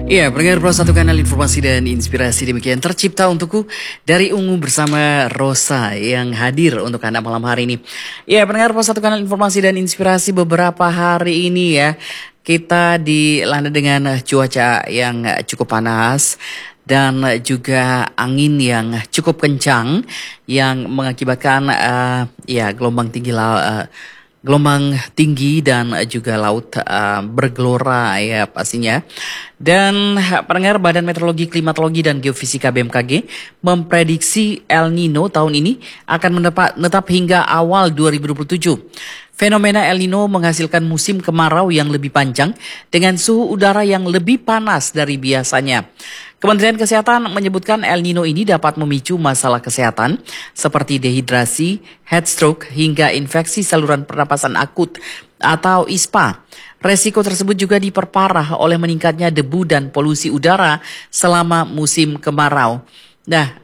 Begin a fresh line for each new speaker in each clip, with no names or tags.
Iya, pendengar Pro Satu Kanal Informasi dan Inspirasi demikian tercipta untukku dari Ungu bersama Rosa yang hadir untuk Anda malam hari ini. Iya, pendengar Pro Satu Kanal Informasi dan Inspirasi beberapa hari ini ya kita dilanda dengan cuaca yang cukup panas dan juga angin yang cukup kencang yang mengakibatkan gelombang tinggi dan juga laut bergelora ya pastinya. Dan pendengar, Badan Meteorologi, Klimatologi dan Geofisika BMKG memprediksi El Nino tahun ini akan menetap hingga awal 2027. Fenomena El Nino menghasilkan musim kemarau yang lebih panjang dengan suhu udara yang lebih panas dari biasanya. Kementerian Kesehatan menyebutkan El Nino ini dapat memicu masalah kesehatan seperti dehidrasi, heat stroke, hingga infeksi saluran pernapasan akut atau ISPA. Resiko tersebut juga diperparah oleh meningkatnya debu dan polusi udara selama musim kemarau. Nah,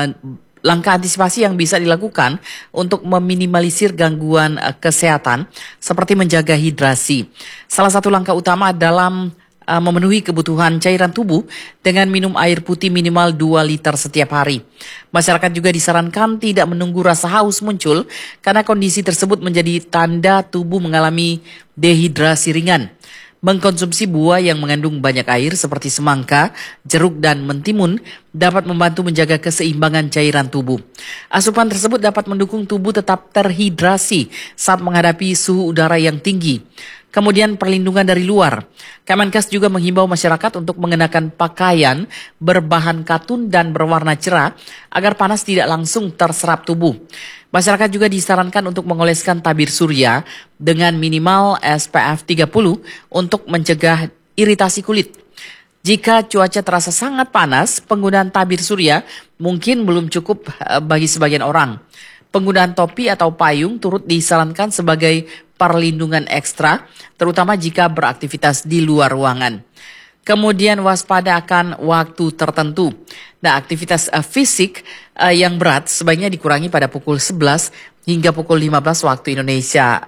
langkah antisipasi yang bisa dilakukan untuk meminimalisir gangguan kesehatan seperti menjaga hidrasi. Salah satu langkah utama dalam memenuhi kebutuhan cairan tubuh dengan minum air putih minimal 2 liter setiap hari. Masyarakat juga disarankan tidak menunggu rasa haus muncul karena kondisi tersebut menjadi tanda tubuh mengalami dehidrasi ringan. Mengkonsumsi buah yang mengandung banyak air seperti semangka, jeruk, dan mentimun dapat membantu menjaga keseimbangan cairan tubuh. Asupan tersebut dapat mendukung tubuh tetap terhidrasi saat menghadapi suhu udara yang tinggi. Kemudian perlindungan dari luar. Kemenkes juga menghimbau masyarakat untuk mengenakan pakaian berbahan katun dan berwarna cerah agar panas tidak langsung terserap tubuh. Masyarakat juga disarankan untuk mengoleskan tabir surya dengan minimal SPF 30 untuk mencegah iritasi kulit. Jika cuaca terasa sangat panas, penggunaan tabir surya mungkin belum cukup bagi sebagian orang. Penggunaan topi atau payung turut disarankan sebagai perlindungan ekstra, terutama jika beraktivitas di luar ruangan. Kemudian waspada akan waktu tertentu. Nah, aktivitas fisik yang berat sebaiknya dikurangi pada pukul 11 hingga pukul 15 waktu Indonesia,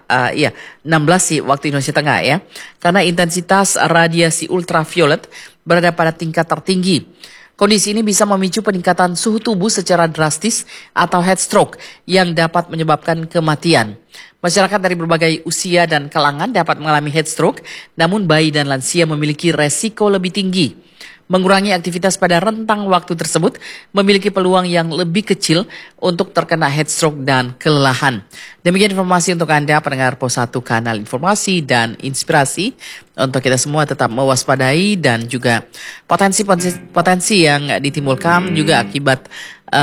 16 sih waktu Indonesia Tengah ya. Karena intensitas radiasi ultraviolet berada pada tingkat tertinggi. Kondisi ini bisa memicu peningkatan suhu tubuh secara drastis atau heat stroke yang dapat menyebabkan kematian. Masyarakat dari berbagai usia dan kalangan dapat mengalami heat stroke, namun bayi dan lansia memiliki resiko lebih tinggi. Mengurangi aktivitas pada rentang waktu tersebut memiliki peluang yang lebih kecil untuk terkena heat stroke dan kelelahan. Demikian informasi untuk Anda pendengar Pos 1 Kanal Informasi dan Inspirasi. Untuk kita semua tetap mewaspadai dan juga potensi yang ditimbulkan juga akibat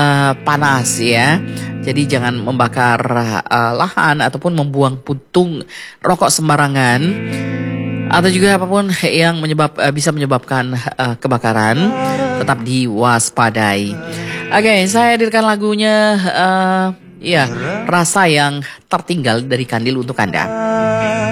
panas ya. Jadi jangan membakar lahan ataupun membuang puntung rokok sembarangan. Atau juga apapun yang bisa menyebabkan kebakaran, tetap diwaspadai. Oke, saya hadirkan lagunya Rasa yang Tertinggal dari Kandil untuk Anda.